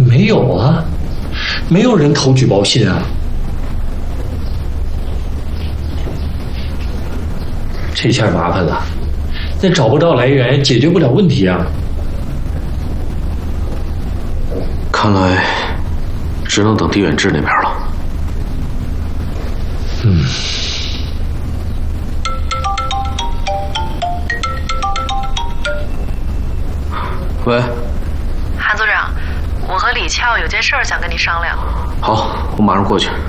没有啊，没有人投举报信啊。这下麻烦了，那找不到来源，解决不了问题啊。 看来只能等狄远志那边了。喂， 韩组长，我和李俏有件事儿想跟你商量。 好，我马上过去。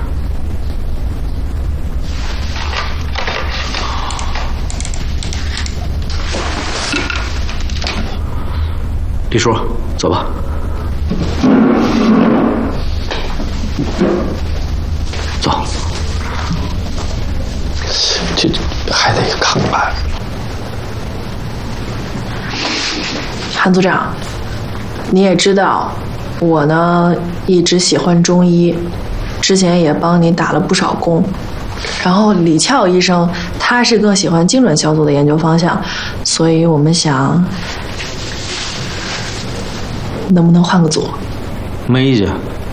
李叔，走吧。走。 这还得看办。 韩组长，你也知道，我呢一直喜欢中医，之前也帮你打了不少工。然后李俏医生他是更喜欢精准小组的研究方向，所以我们想，能不能换个组？ 没意见。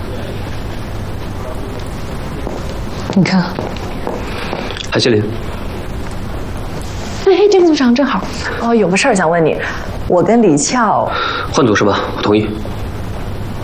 你看， 韩谢林。 哎，这个组长正好，有个事儿想问你，我跟李俏换组是吧？我同意。